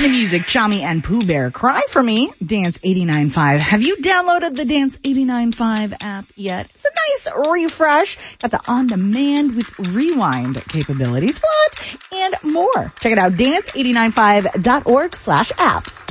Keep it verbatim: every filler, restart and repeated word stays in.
the music, Chami and Pooh Bear, Cry For Me, Dance eighty-nine point five. Have you downloaded the Dance eighty-nine point five app yet? It's a nice refresh. Got the on-demand with rewind capabilities, what? And more. Check it out, dance eighty-nine point five dot org slash app.